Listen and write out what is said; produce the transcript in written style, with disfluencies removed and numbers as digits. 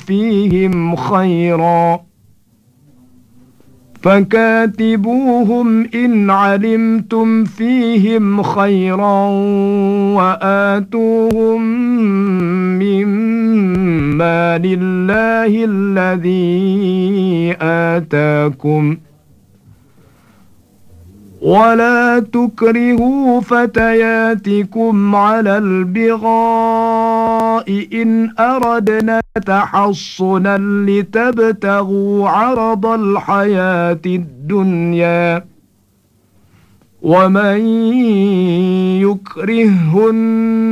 فيهم خيرا فكاتبوهم إن علمتم فيهم خيرا وآتوهم مما لله الذي آتاكم ولا تكرهوا فتياتكم على البغاء إن أردنا تحصنا لتبتغوا عرض الحياة الدنيا ومن يكرههن